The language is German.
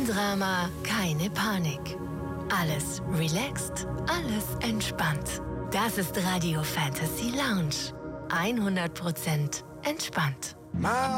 Drama, keine Panik. Alles relaxed, alles entspannt. Das ist Radio Fantasy Lounge. 100% entspannt.